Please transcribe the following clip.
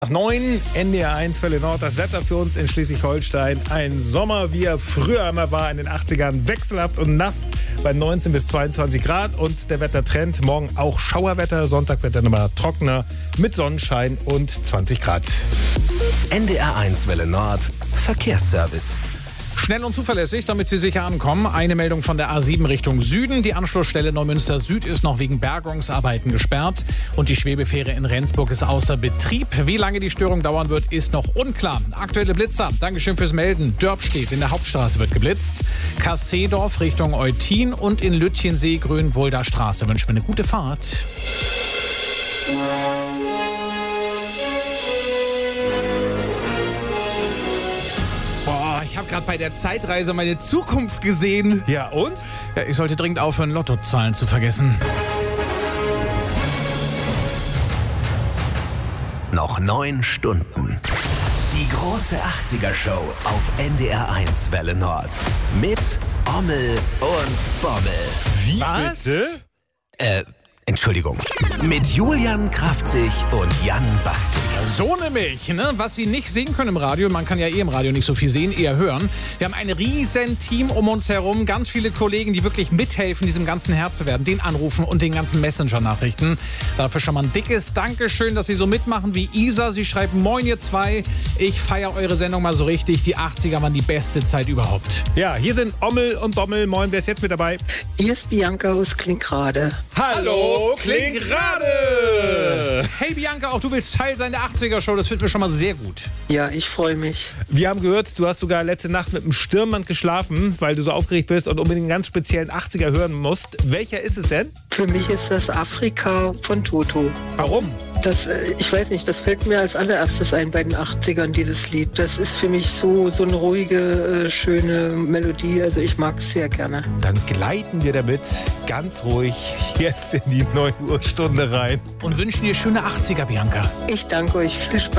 Nach 9, NDR1 Welle Nord, das Wetter für uns in Schleswig-Holstein. Ein Sommer, wie er früher immer war, in den 80ern, wechselhaft und nass bei 19 bis 22 Grad. Und der Wettertrend, morgen auch Schauerwetter, Sonntag wird dann aber trockener mit Sonnenschein und 20 Grad. NDR1 Welle Nord, Verkehrsservice. Schnell und zuverlässig, damit Sie sicher ankommen. Eine Meldung von der A7 Richtung Süden. Die Anschlussstelle Neumünster Süd ist noch wegen Bergungsarbeiten gesperrt. Und die Schwebefähre in Rendsburg ist außer Betrieb. Wie lange die Störung dauern wird, ist noch unklar. Aktuelle Blitzer. Dankeschön fürs Melden. Dörpstedt in der Hauptstraße wird geblitzt. Kasseedorf Richtung Eutin und in Lütchensee Grünwolder Straße. Wünschen wir eine gute Fahrt. Ich habe gerade bei der Zeitreise meine Zukunft gesehen. Ja, und? Ja, ich sollte dringend aufhören, Lottozahlen zu vergessen. Noch 9 Stunden. Die große 80er-Show auf NDR1 Welle Nord. Mit Ommel und Bommel. Wie Was? bitte? Entschuldigung. Mit Julian Kraftzig und Jan Bastik. So nämlich, ne? Was Sie nicht sehen können im Radio, man kann ja im Radio nicht so viel sehen, eher hören. Wir haben ein riesen Team um uns herum, ganz viele Kollegen, die wirklich mithelfen, diesem ganzen Herr zu werden, den Anrufen und den ganzen Messenger-Nachrichten. Dafür schon mal ein dickes Dankeschön, dass Sie so mitmachen wie Isa. Sie schreibt, moin ihr zwei, ich feiere eure Sendung mal so richtig. Die 80er waren die beste Zeit überhaupt. Ja, hier sind Ommel und Bommel. Moin, wer ist jetzt mit dabei? Hier ist Bianca aus Klinkrade. Hallo, Klinkrade! Hey Bianca, auch du willst Teil sein der 80er-Show, das finden wir schon mal sehr gut. Ja, ich freue mich. Wir haben gehört, du hast sogar letzte Nacht mit einem Stirnband geschlafen, weil du so aufgeregt bist und unbedingt einen ganz speziellen 80er hören musst. Welcher ist es denn? Für mich ist das Afrika von Toto. Warum? Ich weiß nicht, das fällt mir als allererstes ein bei den 80ern, dieses Lied. Das ist für mich so eine ruhige, schöne Melodie. Also ich mag es sehr gerne. Dann gleiten wir damit ganz ruhig jetzt in die 9 Uhr Stunde rein. Und wünschen dir schöne 80er, Bianca. Ich danke euch. Viel Spaß.